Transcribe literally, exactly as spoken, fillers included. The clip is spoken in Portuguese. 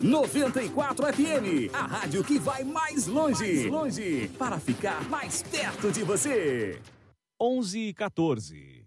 noventa e quatro F M, a rádio que vai mais longe, mais longe, para ficar mais perto de você. onze e quatorze.